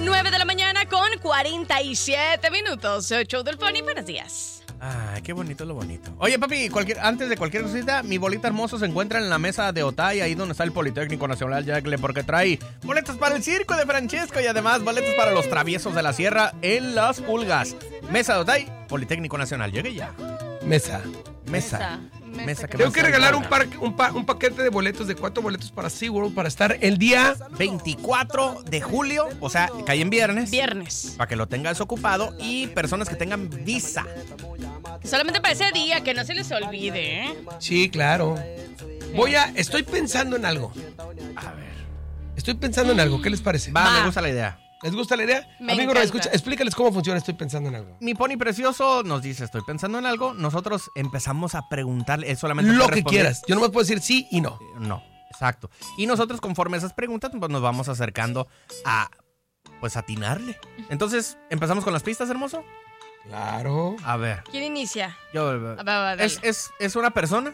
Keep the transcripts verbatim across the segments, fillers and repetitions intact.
nueve de la mañana con cuarenta y siete minutos. Show del Pony, buenos días. Ay, qué bonito lo bonito. Oye, papi, cualquier, antes de cualquier cosita, mi bolita hermoso se encuentra en la mesa de Otay, ahí donde está el Politécnico Nacional Yagle, porque trae boletos para el circo de Francesco y además boletos para los traviesos de la sierra en Las Pulgas. Mesa de Otay, Politécnico Nacional. Llegue ya. Mesa. Mesa. Mesa. Mesa que Tengo más que regalar un, salga. par, un, pa, un paquete de boletos, de cuatro boletos para SeaWorld para estar el día veinticuatro de julio, o sea, cae en viernes. Viernes. Para que lo tengas ocupado y personas que tengan visa. Solamente para ese día, que no se les olvide, ¿eh? Sí, claro. Voy a... Estoy pensando en algo. A ver. Estoy pensando en algo. ¿Qué les parece? Va, Va. me gusta la idea. ¿Les gusta la idea? Me Amigo, encanta. escucha, explícales cómo funciona. Estoy pensando en algo. Mi pony precioso nos dice, estoy pensando en algo. Nosotros empezamos a preguntarle. Él solamente Lo puede que responder. quieras. Yo nomás puedo decir sí y no. No, exacto. Y nosotros conforme a esas preguntas, pues nos vamos acercando a, pues, atinarle. Entonces, ¿empezamos con las pistas, hermoso? Claro. A ver. ¿Quién inicia? Yo, Va, va, dale. ¿es, es, ¿Es una persona?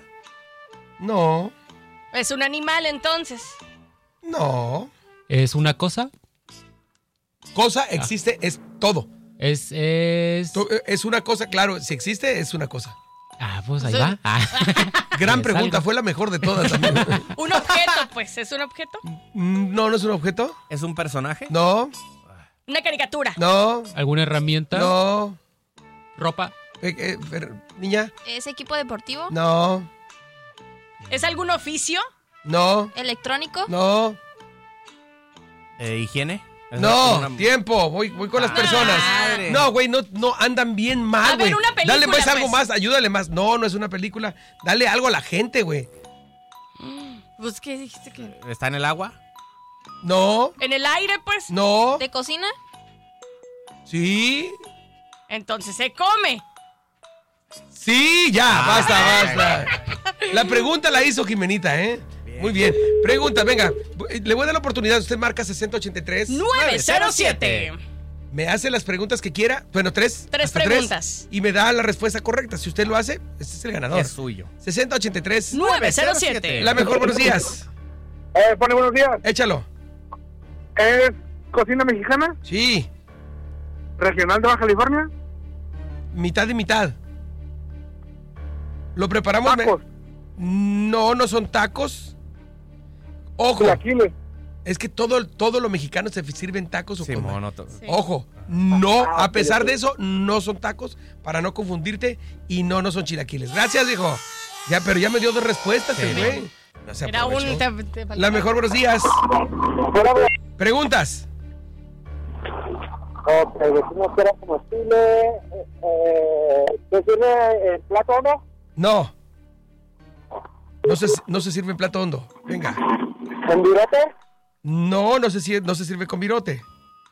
No. Es un animal, entonces. No. ¿Es una cosa? Cosa existe, es todo. Es, es... To- Es una cosa, claro. Si existe, es una cosa. Ah, pues ahí Sí. va. Ah. Gran Es pregunta. algo. Fue la mejor de todas. amigo. Un objeto, pues. ¿Es un objeto? No, no es un objeto. ¿Es un personaje? No. Una caricatura. No. ¿Alguna herramienta? No. ¿Ropa? Eh, eh, Fer- niña. ¿Es equipo deportivo? No. ¿Es algún oficio? No. ¿Electrónico? No. Eh, ¿Higiene? ¿Es No, una- tiempo, voy, voy con las Ah, personas. madre. No, güey, no, no, andan bien mal, A ver, güey. una película, Dale pues algo pues. más, ayúdale más. No, no es una película. Dale algo a la gente, güey. Pues, ¿qué dijiste que...? ¿Está en el agua? No, ¿En el aire, pues? no. ¿De cocina? Sí, Entonces se come. sí, ya, Ah. basta, basta. La pregunta la hizo Jimenita, ¿eh? Muy bien. Pregunta, venga. Le voy a dar la oportunidad. Usted marca sesenta ochenta y tres. nueve cero siete. Me hace las preguntas que quiera. Bueno, tres. Tres hasta preguntas. y me da la respuesta correcta. Si usted lo hace, este es el ganador. Es suyo. sesenta ochenta y tres. nueve cero siete. La mejor, buenos días. Eh, pone buenos días. Échalo. ¿Es cocina mexicana? Sí. ¿Regional de Baja California? Mitad y mitad. ¿Lo preparamos? me- ¿Tacos? No, no son tacos. Ojo, ¿Chilaquiles? es que todo, todo lo mexicano se sirve en tacos o Sí, con- mono. to- Sí. Ojo, no, Ah, a pesar ok, ok. de eso, no son tacos, para no confundirte, y no, no son chilaquiles. Gracias, hijo. Ya, pero ya me dio dos respuestas, Sí, el güey. No se Era aprovechó. un... te- te faltaba. La mejor, buenos días. Hola, güey. Preguntas. Ok, decimos que era comestible. Eh, eh, ¿Se sirve en plato o no? No. No se, no se sirve en plato hondo. Venga. ¿En virote? No, no se, sir- no se sirve con virote.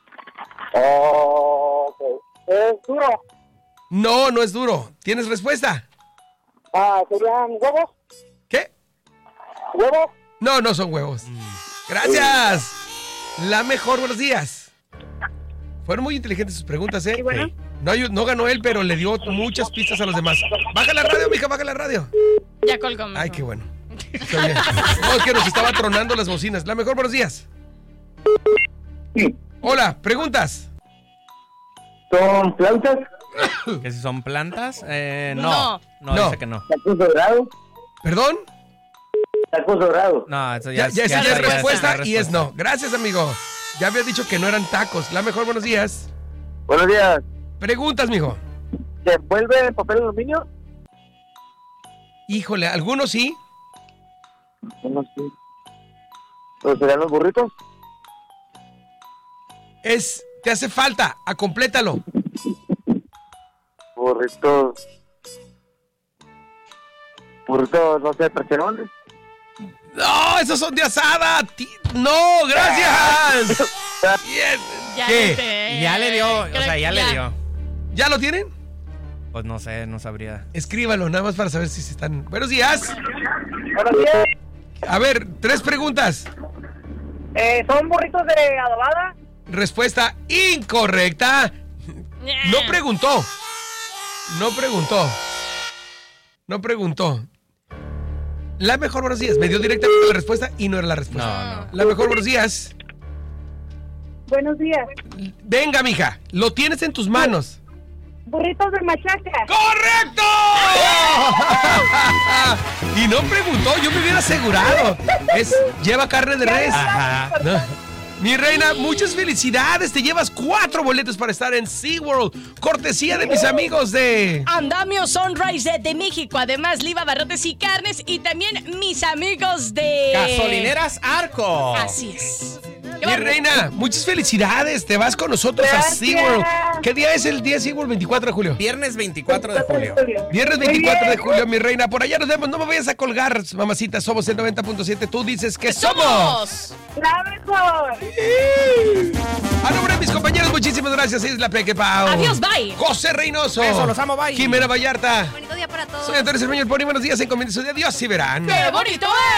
Ok. ¿Es duro? No, no es duro. ¿Tienes respuesta? Ah, ¿serían huevos? ¿Qué? ¿Huevos? No, no son huevos. Gracias. La mejor, buenos días. Fueron muy inteligentes sus preguntas, ¿eh? bueno. No, ayu- no ganó él, pero le dio muchas pistas a los demás. Baja la radio, mija, baja la radio. Ya colgó. mijo. Ay, qué bueno. Está bien. No, es que nos estaba tronando las bocinas. La mejor, buenos días. Sí. Hola, preguntas. ¿Son plantas? ¿Que si son plantas? Eh, no. No. No, No. dice que no. ¿Tacos dorados? ¿Perdón? ¿Tacos dorados? No, eso Ya, ya, ya, esa ya es está, respuesta está y es respuesta. no. Gracias, amigo. Ya había dicho que no eran tacos. La mejor, buenos días. Buenos días. Preguntas, mijo. ¿Se envuelve en papel aluminio? Híjole, algunos sí. No sé. ¿O serán los burritos? Es, te hace falta, acomplétalo. Burritos. Burritos, no sé, percherones. No, esos son de asada. Ti- No, gracias. Bien. Ya ¿Qué? te- Ya le dio, o creo sea, que ya le dio. ¿Ya lo tienen? Pues no sé, no sabría. Escríbalo, nada más para saber si se están. Buenos días. Buenos días. A ver, tres preguntas. Eh, ¿Son burritos de adobada? Respuesta incorrecta. No preguntó. No preguntó. No preguntó. La mejor, buenos días. Me dio directamente la respuesta y no era la respuesta. No, no. La mejor, buenos días. Buenos días. Venga, mija, lo tienes en tus manos. Burritos de machaca. ¡Correcto! Y no preguntó, yo me hubiera asegurado. Es, lleva carne de res. Ajá. No. Mi reina, muchas felicidades. Te llevas cuatro boletos para estar en SeaWorld. Cortesía de mis amigos de... Andamio Sunrise de México. Además, Liva Barrotes y Carnes. Y también mis amigos de... Gasolineras Arco. Así es. ¡Qué Mi bárbaro! reina, muchas felicidades. Te vas con nosotros Gracias. a SeaWorld. ¿Qué día es el día de SeaWorld? veinticuatro de julio. Viernes veinticuatro de julio. Viernes Muy veinticuatro de bien. julio, mi reina. Por allá nos vemos. No me vayas a colgar, mamacita. Somos el noventa punto siete. Tú dices que somos. ¡Somos! La mejor. A nombre de mis compañeros, muchísimas gracias. Es la Peque Pau. Adiós, bye. José Reynoso. Eso, los amo, bye. Jimena Vallarta. Bonito día para todos. Soy Antonio Cermeño, el Pony. Buenos días, encomiendas su día. Dios y verán. ¡Qué bonito es!